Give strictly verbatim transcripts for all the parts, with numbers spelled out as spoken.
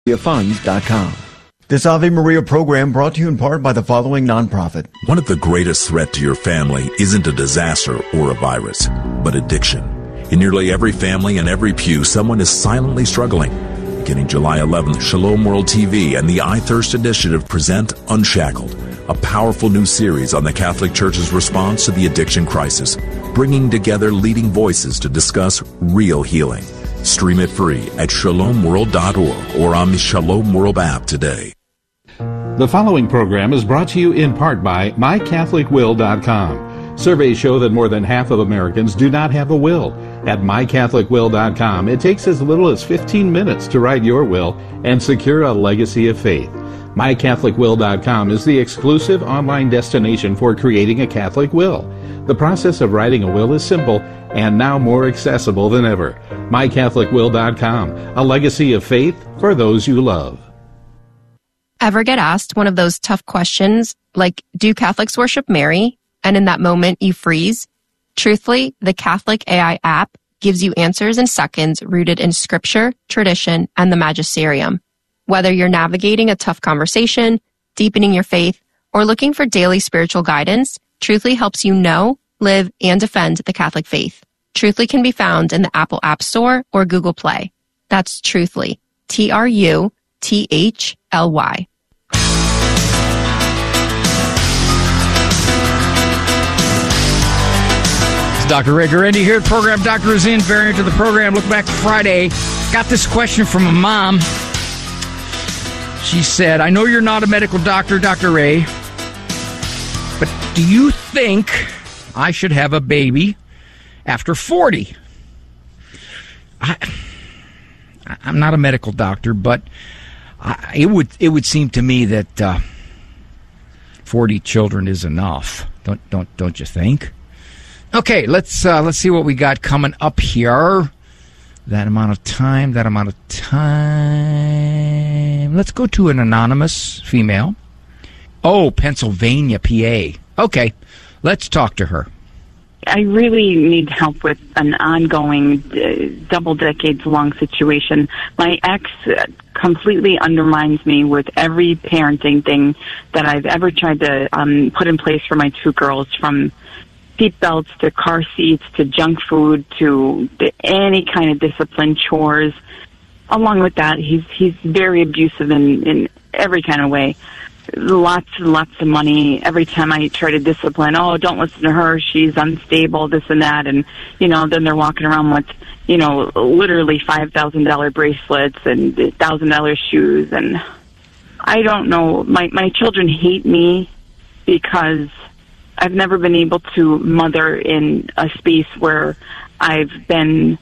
funds dot com. This Ave Maria program brought to you in part by the following nonprofit. One of the greatest threats to your family isn't a disaster or a virus, but addiction. In nearly every family and every pew, someone is silently struggling. Beginning July eleventh, Shalom World T V and the I Thirst Initiative present Unshackled, a powerful new series on the Catholic Church's response to the addiction crisis, bringing together leading voices to discuss real healing. Stream it free at shalom world dot org or on the Shalom World app today. The following program is brought to you in part by my catholic will dot com. Surveys show that more than half of Americans do not have a will. At my catholic will dot com, it takes as little as fifteen minutes to write your will and secure a legacy of faith. my catholic will dot com is the exclusive online destination for creating a Catholic will. The process of writing a will is simple and now more accessible than ever. my catholic will dot com, a legacy of faith for those you love. Ever get asked one of those tough questions like, do Catholics worship Mary? And in that moment you freeze? Truthfully, the Catholic A I app gives you answers in seconds rooted in scripture, tradition, and the magisterium. Whether you're navigating a tough conversation, deepening your faith, or looking for daily spiritual guidance, Truthfully helps you know, live, and defend the Catholic faith. Truthfully can be found in the Apple App Store or Google Play. That's Truthfully. T R U T H L Y. Doctor Ray Guarendi here at the program. Doctor Rosine, variant of the program. Look back to Friday. Got this question from a mom. She said, I know you're not a medical doctor, Doctor Ray, but do you think I should have a baby after forty? I, I'm not a medical doctor, but I, it would it would seem to me that uh, forty children is enough. Don't don't don't you think? Okay, let's uh, let's see what we got coming up here. That amount of time, that amount of time. Let's go to an anonymous female. Oh, Pennsylvania, P A. Okay, let's talk to her. I really need help with an ongoing, uh, double decades long situation. My ex uh, completely undermines me with every parenting thing that I've ever tried to um, put in place for my two girls, from seat belts to car seats to junk food to any kind of discipline, chores. Along with that, he's he's very abusive in, in every kind of way. Lots and lots of money. Every time I try to discipline, oh, don't listen to her, she's unstable, this and that. And, you know, then they're walking around with, you know, literally five thousand dollars bracelets and one thousand dollars shoes. And I don't know. My, my children hate me because I've never been able to mother in a space where I've been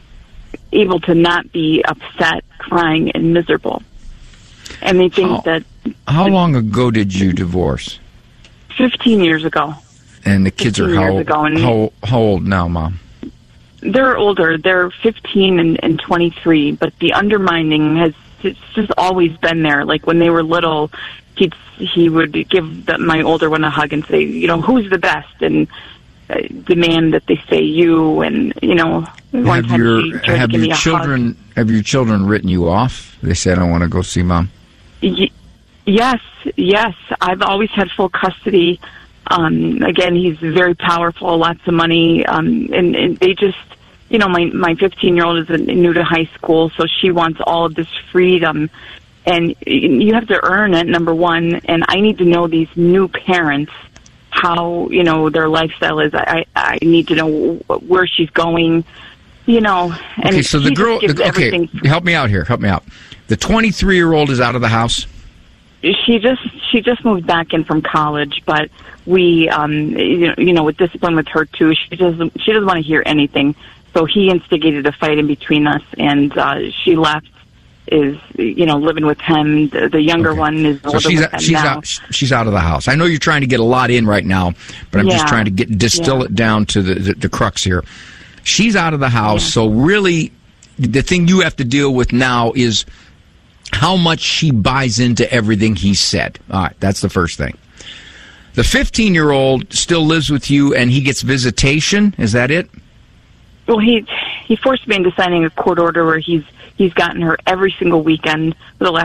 able to not be upset, crying, and miserable. And they think how, that... How long ago did you divorce? fifteen years ago. And the kids are how, and how, how old now, Mom? They're older. They're fifteen and, and twenty-three, but the undermining has it's just always been there. Like when they were little, he'd, he would give the, my older one a hug and say, you know, who's the best? And uh, demand that they say you, and, you know, one have time your, she tried have to give your me a children, hug. Have your children written you off? They said, I want to go see Mom. Y- yes, yes. I've always had full custody. Um, again, he's very powerful, lots of money, um, and, and they just, you know, my my fifteen-year-old is new to high school, so she wants all of this freedom, and you have to earn it, number one, and I need to know these new parents, how, you know, their lifestyle is. I, I need to know where she's going, you know. And okay, so the girl, the, okay, everything. Help me out here, help me out. The twenty-three-year-old is out of the house? She just she just moved back in from college, but we, um, you know, you know, with discipline with her too, she doesn't she doesn't want to hear anything. So he instigated a fight in between us, and uh, she left. Is you know living with him. The, the younger okay. one is so she's out, she's now. out. She's out of the house. I know you're trying to get a lot in right now, but I'm yeah. just trying to get distill yeah. it down to the, the the crux here. She's out of the house, yeah. so really, the thing you have to deal with now is how much she buys into everything he said. All right, that's the first thing. The fifteen-year-old still lives with you, and he gets visitation. Is that it? Well, he he forced me into signing a court order where he's He's gotten her every single weekend for the last